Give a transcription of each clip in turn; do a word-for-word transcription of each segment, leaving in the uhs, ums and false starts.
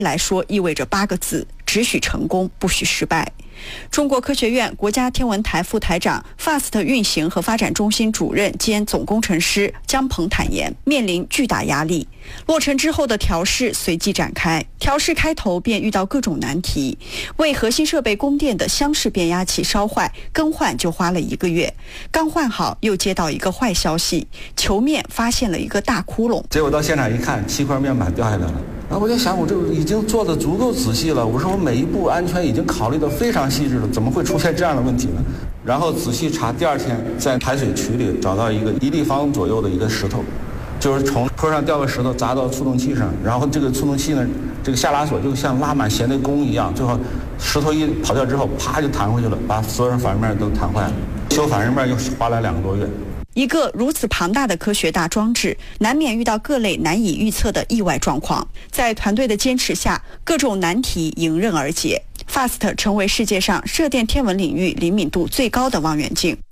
来说意味着八个字：只许成功，不许失败。中国科学院国家天文台副台长、 F A S T 运行和发展中心主任兼总工程师姜鹏坦言，面临巨大压力。落成之后的调试随即展开，调试开头便遇到各种难题。为核心设备供电的箱式变压器烧坏，更换就花了一个月。刚换好，又接到一个坏消息，球面发现了一个大窟窿。 结果到现场一看，七块面板掉下来了。然后我就想，我这已经做得足够仔细了，我说我每一步安全已经考虑得非常细致了，怎么会出现这样的问题呢？然后仔细查，第二天在排水渠里找到一个一立方左右的一个石头，就是从坡上掉个石头砸到触动器上，然后这个触动器呢，这个下拉锁就像拉满弦的弓一样，最后石头一跑掉之后，啪就弹回去了，把所有反射面都弹坏了。修反射面又花了两个多月。 一个如此庞大的科学大装置，难免遇到各类难以预测的意外状况。在团队的坚持下，各种难题迎刃而解。F A S T 成为世界上射电天文领域灵敏度最高的望远镜。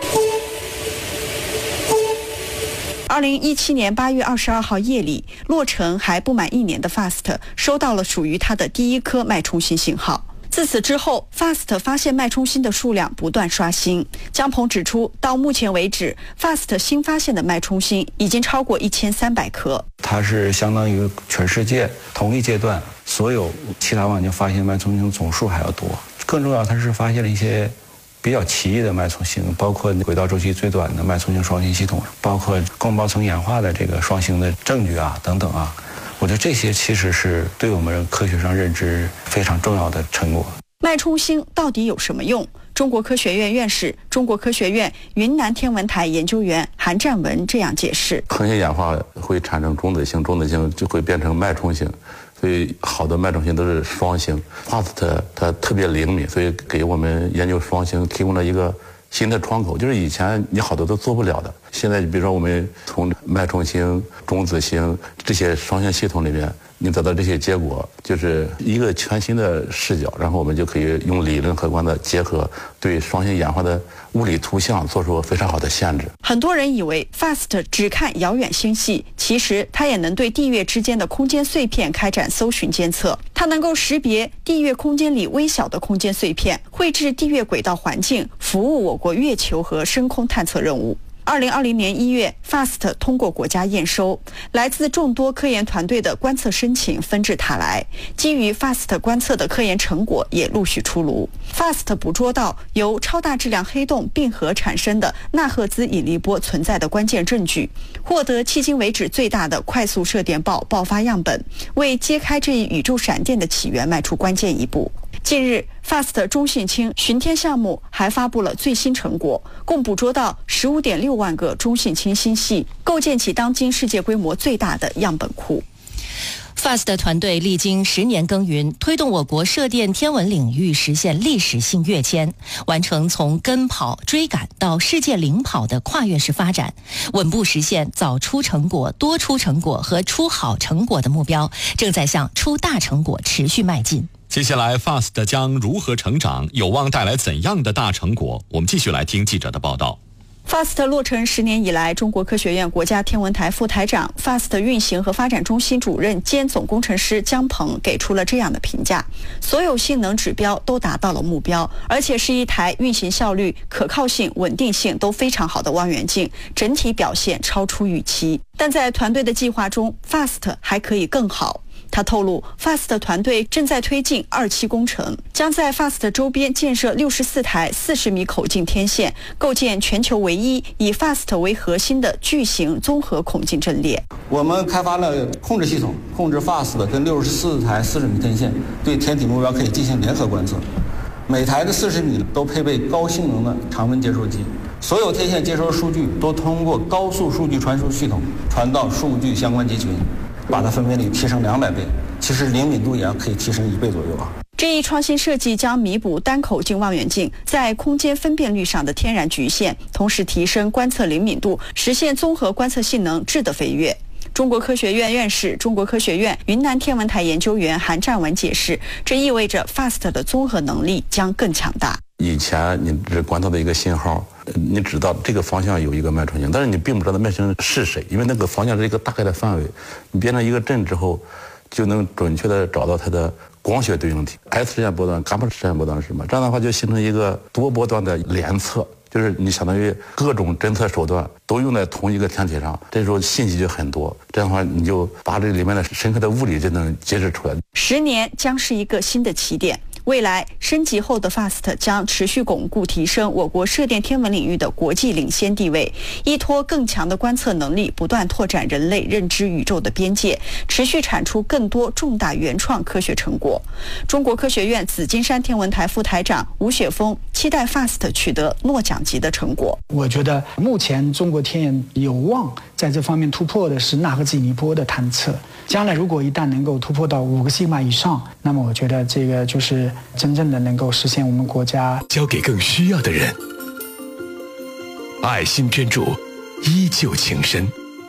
二零一七年八月二十二号夜里，落成还不满一年的 F A S T 收到了属于它的第一颗脉冲星信号。自此之后 ，F A S T 发现脉冲星的数量不断刷新。姜鹏指出，到目前为止 ，F A S T 新发现的脉冲星已经超过一千三百颗。 它是相当于全世界同一阶段所有其他望远镜发现脉冲星总数还要多。更重要，它是发现了一些比较奇异的脉冲星，包括轨道周期最短的脉冲星双星系统，包括光胞层演化的这个双星的证据啊，等等啊。我觉得这些其实是对我们科学上认知非常重要的成果。 脉冲星到底有什么用？中国科学院院士、中国科学院云南天文台研究员韩占文这样解释： 恒星演化会产生中子星，中子星就会变成脉冲星，所以好的脉冲星都是双星。F A S T 它特别灵敏，所以给我们研究双星提供了一个新的窗口，就是以前你好多都做不了的。现在比如说我们从脉冲星、中子星这些双星系统里面，你得到这些结果，就是一个全新的视角，然后我们就可以用理论客观的结合，对双星演化的物理图像做出非常好的限制。 很多人以为 F A S T 只看遥远星系，其实它也能对地月之间的空间碎片开展搜寻监测。它能够识别地月空间里微小的空间碎片，绘制地月轨道环境，服务我国月球和深空探测任务。二零二零年一月 ，F A S T 通过国家验收，来自众多科研团队的观测申请纷至沓来。基于 F A S T 观测的科研成果也陆续出炉。F A S T 捕捉到由超大质量黑洞并合产生的纳赫兹引力波存在的关键证据，获得迄今为止最大的快速射电暴爆发样本，为揭开这一宇宙闪电的起源迈出关键一步。近日 ，F A S T 中性氢巡天项目还发布了最新成果，共捕捉到 十五点六万个中性氢星系，构建起当今世界规模最大的样本库。 F A S T 团队历经十年耕耘，推动我国射电天文领域实现历史性跃迁，完成从跟跑追赶到世界领跑的跨越式发展，稳步实现早出成果、多出成果和出好成果的目标，正在向出大成果持续迈进。 接下来 F A S T 将如何成长，有望带来怎样的大成果？我们继续来听记者的报道。 F A S T 落成十年以来，中国科学院国家天文台副台长、F A S T 运行和发展中心主任兼总工程师姜鹏给出了这样的评价：所有性能指标都达到了目标，而且是一台运行效率、可靠性、稳定性都非常好的望远镜，整体表现超出预期。但在团队的计划中 ，F A S T 还可以更好。他透露 ，F A S T 团队正在推进二期工程，将在 F A S T 周边建设六十四台四十米口径天线，构建全球唯一以 F A S T 为核心的巨型综合孔径阵列。 我们开发了控制系统，控制 F A S T 跟六十四台四十米天线对天体目标可以进行联合观测。每台的四十米都配备高性能的常温接收机，所有天线接收数据都通过高速数据传输系统传到数据相关集群。把它分辨率提升两百倍，其实灵敏度也要可以提升一倍左右啊。 这一创新设计将弥补单口径望远镜在空间分辨率上的天然局限，同时提升观测灵敏度，实现综合观测性能质的飞跃。中国科学院院士、中国科学院云南天文台研究员韩占文解释，这意味着 F A S T 的综合能力将更强大。 以前你只观测的一个信号，你知道这个方向有一个脉冲星，但是你并不知道脉冲星是谁，因为那个方向是一个大概的范围。你变成一个阵之后， 就能准确的找到它的光学对应体 ，X 射线波段、伽马射线波段是什么？这样的话就形成一个多波段的联测，就是你相当于各种侦测手段都用在同一个天体上，这时候信息就很多，这样的话你就把这里面的深刻的物理就能揭示出来。 十年将是一个新的起点。未来升级后的 FAST 将持续巩固提升我国射电天文领域的国际领先地位，依托更强的观测能力，不断拓展人类认知宇宙的边界，持续产出更多重大原创科学成果。中国科学院紫金山天文台副台长吴雪峰期待 FAST 取得诺奖级的成果。 我觉得目前中国天眼有望在这方面突破的是纳赫兹引力波的探测，将来如果一旦能够突破到五个西格玛以上，那么我觉得这个就是真正的能够实现我们国家交给更需要的人，爱心捐助，依旧情深。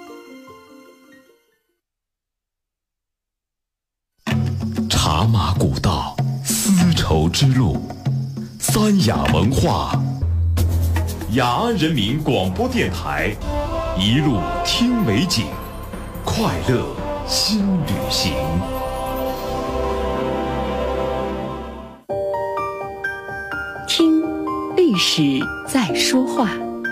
茶马古道，丝绸之路，三雅文化，雅安人民广播电台，一路听美景，快乐新旅行。 听历史在说话。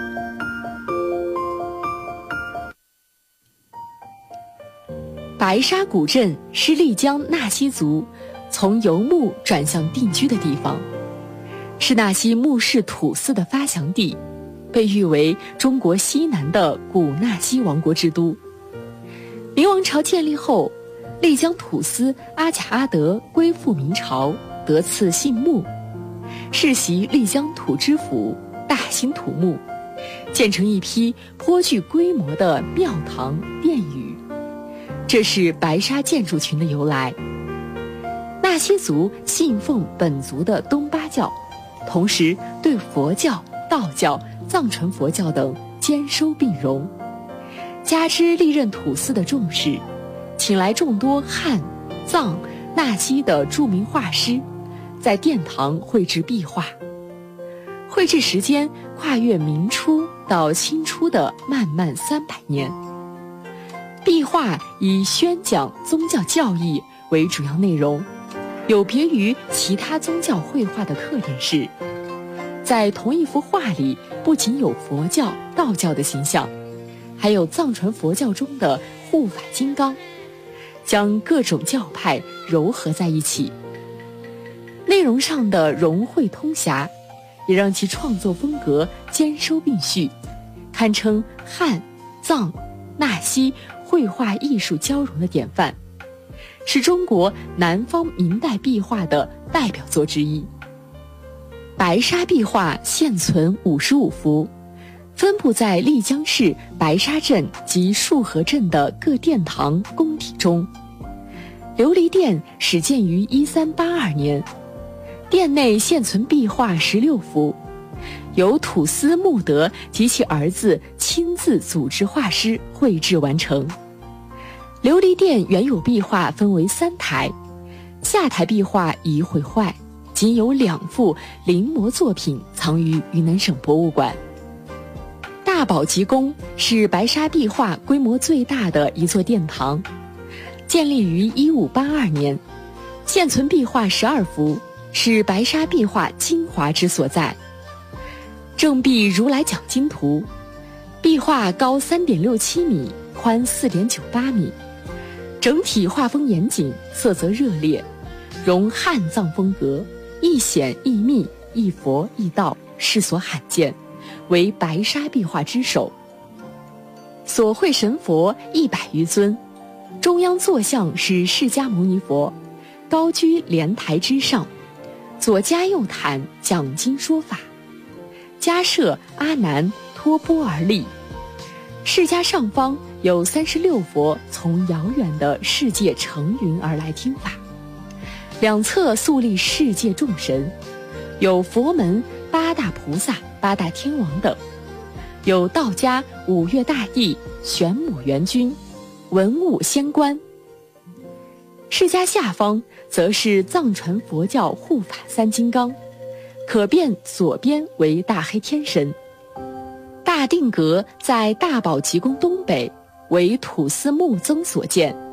白沙古镇是丽江纳西族从游牧转向定居的地方，是纳西穆氏土司的发祥地，被誉为中国西南的古纳西王国之都。明王朝建立后，丽江土司阿贾阿德归附明朝，得赐姓穆，世袭丽江土知府，大兴土木，建成一批颇具规模的庙堂殿宇，这是白沙建筑群的由来。纳西族信奉本族的东巴教，同时对佛教、道教、藏传佛教等兼收并容，加之历任土司的重视，请来众多汉、藏、纳西的著名画师，在殿堂绘制壁画，绘制时间跨越明初到清初的漫漫三百年。壁画以宣讲宗教教义为主要内容，有别于其他宗教绘画的特点是，在同一幅画里不仅有佛教、道教的形象，还有藏传佛教中的护法金刚，将各种教派糅合在一起。内容上的融会通辖，也让其创作风格兼收并蓄，堪称汉、藏、纳西绘画艺术交融的典范，是中国南方明代壁画的代表作之一。白沙壁画现存五十五幅，分布在丽江市白沙镇及束河镇的各殿堂宫体中。琉璃殿始建于一三八二年，殿内现存壁画十六幅，由土司穆德及其儿子亲自组织画师绘制完成。琉璃殿原有壁画分为三台，下台壁画已毁坏，仅有两幅临摹作品藏于云南省博物馆。大宝吉宫是白沙壁画规模最大的一座殿堂，建立于一五八二年，现存壁画十二幅，是白沙壁画精华之所在。正壁如来讲经图，壁画高三点六七米，宽四点九八米，整体画风严谨，色泽热烈，融汉藏风格，一显一密，一佛一道，世所罕见，为白沙壁画之首。所绘神佛一百余尊，中央坐像是释迦牟尼佛，高居莲台之上，左加右袒讲经说法，迦摄阿难托钵而立。释迦上方有三十六佛从遥远的世界乘云而来听法，两侧肃立世界众神，有佛门八大菩萨、八大天王等，有道家五岳大帝、玄母元君、文武仙官。释迦下方则是藏传佛教护法三金刚，可辨左边为大黑天神。大定阁在大宝吉宫东北，为土司穆曾所建，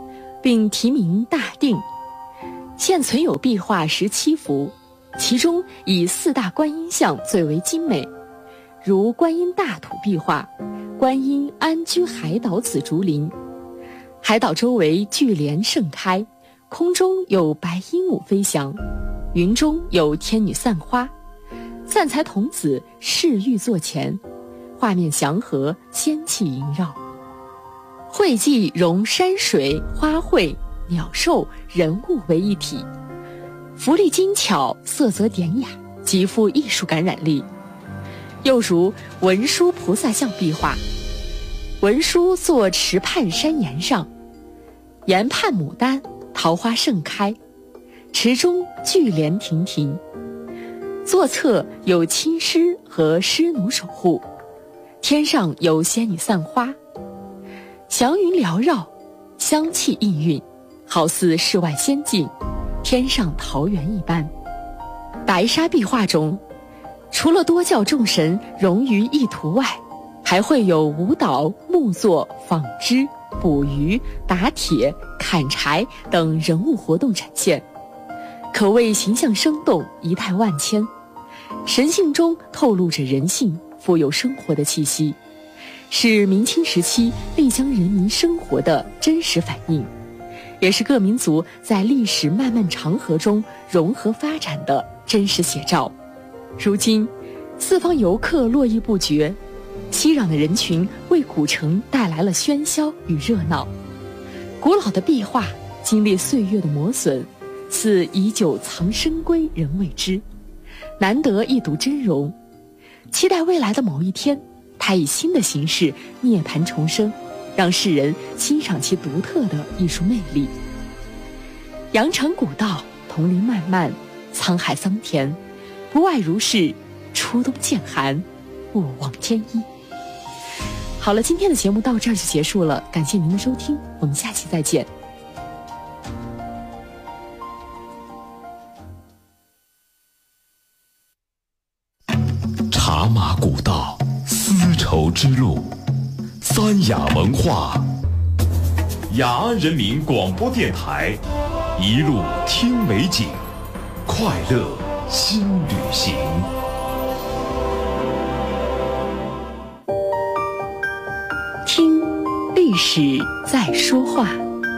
并题名大定。现存有壁画十七幅，其中以四大观音像最为精美，如观音大土壁画、观音安居海岛紫竹林。海岛周围聚莲盛开，空中有白鹦鹉飞翔，云中有天女散花，散财童子饰玉座前，画面祥和，仙气萦绕。绘迹融山水、花卉、鸟兽、人物为一体，幅力精巧，色泽典雅，极富艺术感染力。又如文殊菩萨像壁画，文殊坐池畔山岩上，岩畔牡丹桃花盛开，池中聚莲亭亭，座侧有亲师和师奴守护，天上有仙女散花，祥云缭绕，香气氤氲，好似世外仙境，天上桃源一般。白沙壁画中，除了多教众神融于一图外，还会有舞蹈、木作、纺织、捕鱼、打铁、砍柴等人物活动展现，可谓形象生动，仪态万千。神性中透露着人性，富有生活的气息，是明清时期丽江人民生活的真实反映，也是各民族在历史漫漫长河中融合发展的真实写照。如今，四方游客络绎不绝，熙攘的人群为古城带来了喧嚣与热闹。古老的壁画经历岁月的磨损，似已久藏深闺人未知，难得一睹真容。期待未来的某一天，它以新的形式涅槃重生，让世人欣赏其独特的艺术魅力。羊城古道，桐林漫漫，沧海桑田，不外如是，初冬渐寒，勿忘添衣。好了，今天的节目到这儿就结束了，感谢您的收听，我们下期再见。 茶马古道，丝绸之路，三雅文化，雅安人民广播电台，一路听美景，快乐新旅行。 听历史在说话。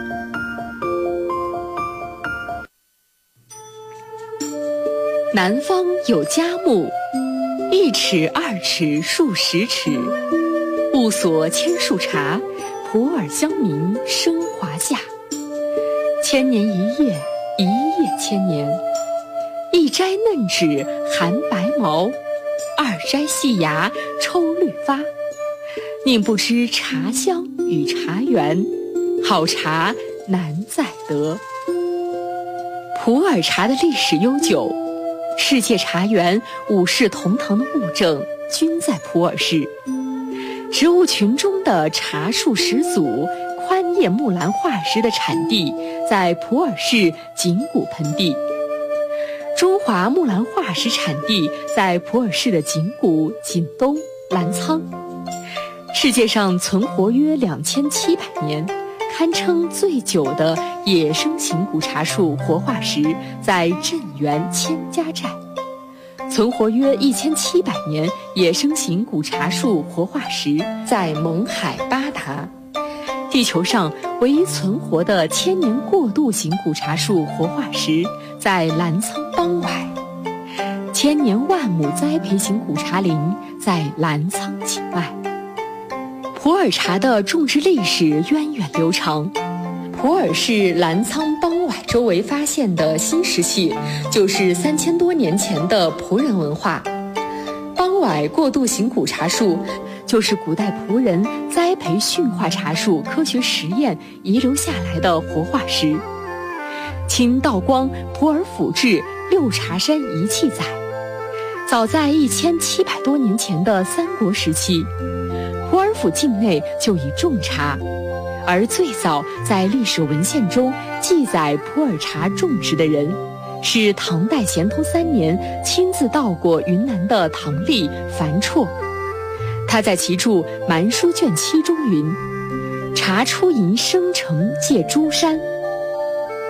南方有佳木，一尺二尺数十尺，雾锁千树茶，普洱香茗生华夏。千年一叶，一叶千年。一摘嫩枝含白毛，二摘细芽抽绿发。宁不知茶香与茶园，好茶难再得。普洱茶的历史悠久，世界茶园五世同堂的物证均在普洱市。植物群中的茶树始祖宽叶木兰化石的产地在普洱市景谷盆地，中华木兰化石产地在普洱市的景谷、景东、澜沧。世界上存活约两千七百年，堪称最久的野生型古茶树活化石在镇原千家寨。存活约一千七百年野生型古茶树活化石在勐海巴达。地球上唯一存活的千年过渡型古茶树活化石在澜沧邦崴。千年万亩栽培型古茶林在澜沧境外。普洱茶的种植历史源远流长，普洱市澜沧邦崴周围发现的新石器，就是三千多年前的仆人文化。邦崴过渡型古茶树，就是古代仆人栽培驯化茶树科学实验遗留下来的活化石。清道光《普洱府志·六茶山遗器》载，早在一千七百多年前的三国时期，普洱府境内就已种茶，而最早在历史文献中记载普洱茶种植的人，是唐代咸通三年亲自到过云南的唐吏樊绰。他在其著《蛮书卷七》中云：茶出淫生成借诸山，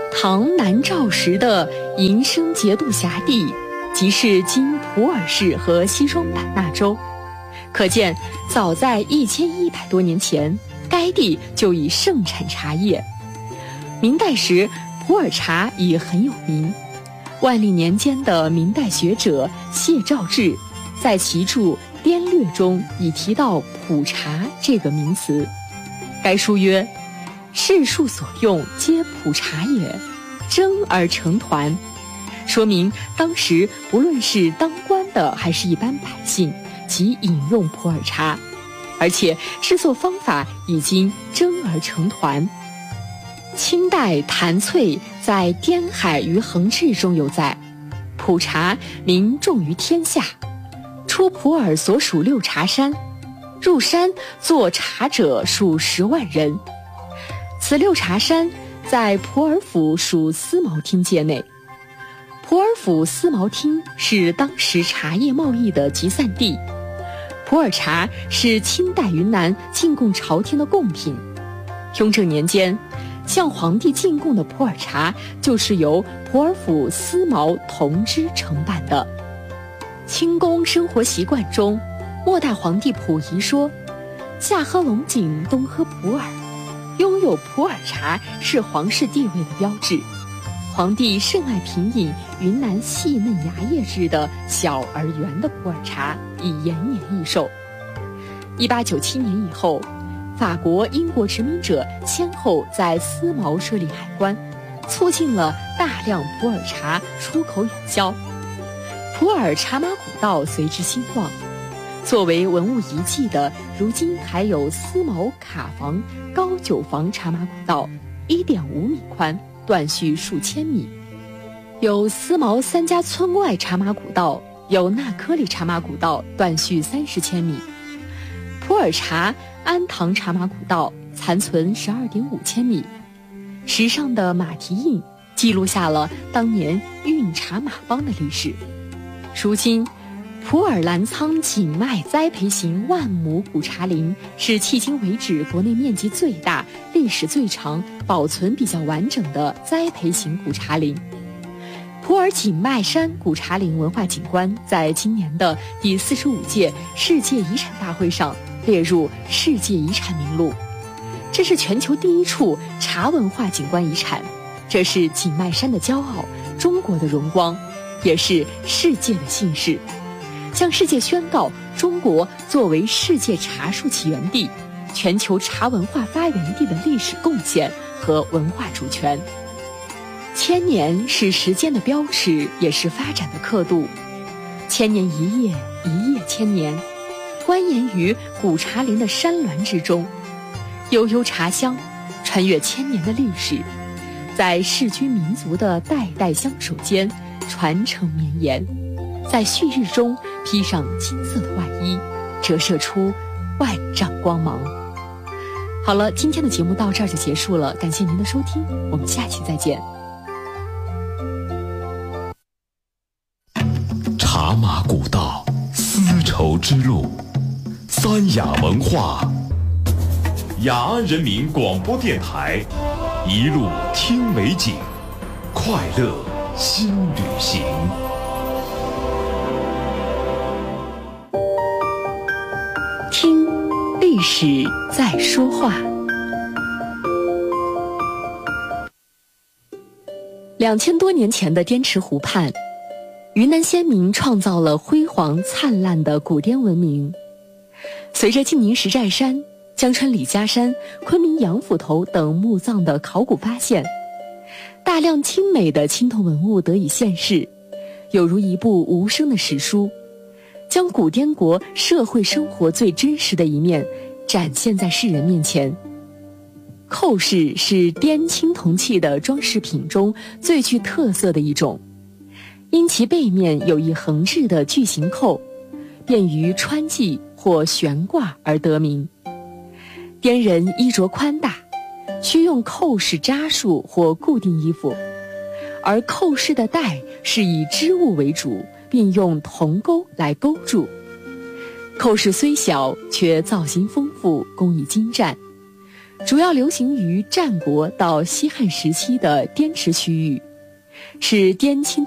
唐南诏时的银生节度辖地，即是今普洱市和西双版纳州。可见，早在一千一百多年前，该地就已盛产茶叶。明代时，普洱茶已很有名。万历年间的明代学者谢兆志在其著《滇略》中已提到普茶这个名词。该书曰：世庶所用皆普茶也，蒸而成团。说明当时不论是当官的还是一般百姓，即饮用普洱茶，而且制作方法已经蒸而成团。清代谭翠在《滇海余衡志》中有载：普茶名重于天下，出普洱所属六茶山，入山做茶者数十万人。此六茶山在普洱府属思茅厅界内。普洱府思茅厅是当时茶叶贸易的集散地。普洱茶是清代云南进贡朝廷的贡品。雍正年间，向皇帝进贡的普洱茶就是由普洱府思茅同知承办的。清宫生活习惯中，末代皇帝溥仪说：夏喝龙井，冬喝普洱，拥有普洱茶是皇室地位的标志。皇帝甚爱品饮云南细嫩芽叶制的小而圆的普洱茶，以延年益寿。一八九七年以后，法国、英国殖民者先后在思茅设立海关，促进了大量普洱茶出口远销，普洱茶马古道随之兴旺。作为文物遗迹的，如今还有思茅卡房高九房茶马古道， 一点五米宽，断续数千米。有思茅三家村外茶马古道，有纳科里茶马古道，断续三十千米。普洱茶安塘茶马古道残存十二点五千米。石上的马蹄印记录下了当年运茶马帮的历史。如今，普洱澜沧景迈栽培型万亩古茶林是迄今为止国内面积最大、历史最长、保存比较完整的栽培型古茶林。普洱景迈山古茶林文化景观在今年的第四十五届世界遗产大会上列入世界遗产名录。这是全球第一处茶文化景观遗产，这是景迈山的骄傲，中国的荣光，也是世界的幸事。向世界宣告中国作为世界茶树起源地、全球茶文化发源地的历史贡献和文化主权。千年是时间的标尺，也是发展的刻度。千年一夜，一夜千年，蜿蜒于古茶林的山峦之中，悠悠茶香穿越千年的历史，在世居民族的代代相守间传承绵延，在旭日中披上金色的外衣，折射出万丈光芒。好了，今天的节目到这儿就结束了，感谢您的收听，我们下期再见。 茶马古道，丝绸之路，三雅文化，雅安人民广播电台，一路听美景，快乐新旅行。 听历史在说话。两千多年前的滇池湖畔，云南先民创造了辉煌灿烂的古滇文明。随着晋宁石寨山、江川李家山、昆明杨府头等墓葬的考古发现，大量精美的青铜文物得以现世，有如一部无声的史书，将古滇国社会生活最真实的一面展现在世人面前。扣饰是滇青铜器的装饰品中最具特色的一种，因其背面有一横置的巨型扣，便于穿系或悬挂而得名。滇人衣着宽大，需用扣饰扎束或固定衣服，而扣饰的带是以织物为主，并用铜钩来勾住。扣饰虽小，却造型丰富，工艺精湛。 主要流行于战国到西汉时期的滇池区域，是滇钦